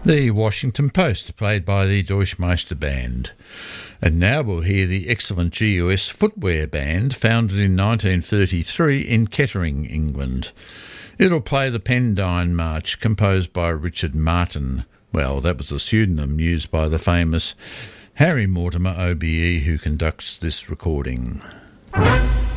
The Washington Post, played by the Deutschmeister Band. And now we'll hear the excellent GUS Footwear Band, founded in 1933 in Kettering, England. It'll play the Pendine March, composed by Richard Martin. Well, that was the pseudonym used by the famous Harry Mortimer OBE, who conducts this recording.